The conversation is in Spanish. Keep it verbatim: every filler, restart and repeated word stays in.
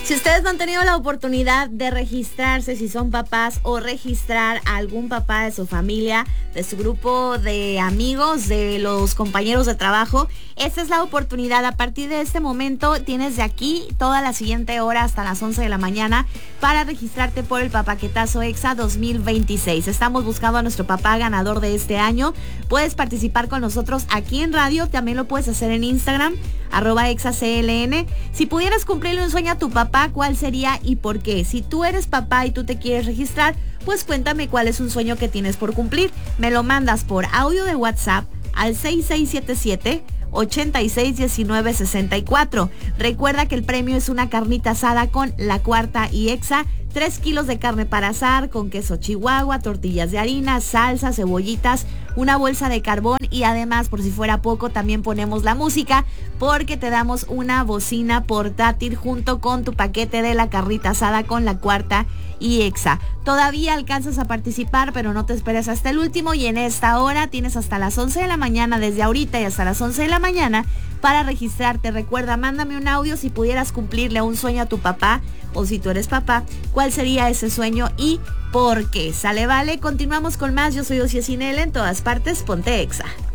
Si ustedes no han tenido la oportunidad de registrarse, si son papás, o registrar a algún papá de su familia, de su grupo de amigos, de los compañeros de trabajo, esta es la oportunidad. A partir de este momento tienes de aquí toda la siguiente hora hasta las once de la mañana para registrarte por el Papaquetazo Exa dos mil veintiséis. Estamos buscando a nuestro papá ganador de este año. Puedes participar con nosotros aquí en radio, también lo puedes hacer en Instagram, arroba exacln. Si pudieras cumplirle un sueño a tu papá, ¿cuál sería y por qué? Si tú eres papá y tú te quieres registrar, pues cuéntame cuál es un sueño que tienes por cumplir. Me lo mandas por audio de WhatsApp al seis seis siete siete, ocho seis uno nueve seis cuatro. Recuerda que el premio es una carnita asada con La Cuarta y Exa, tres kilos de carne para asar con queso chihuahua, tortillas de harina, salsa, cebollitas, una bolsa de carbón y además, por si fuera poco, también ponemos la música porque te damos una bocina portátil junto con tu paquete de la carnita asada con La Cuarta y Exa. Todavía alcanzas a participar, pero no te esperes hasta el último, y en esta hora tienes hasta las once de la mañana, desde ahorita y hasta las once de la mañana para registrarte. Recuerda, mándame un audio si pudieras cumplirle un sueño a tu papá, o si tú eres papá, cuál sería ese sueño y por qué. Sale, vale, continuamos con más. Yo soy Ociacinela, en todas partes, ponte Exa.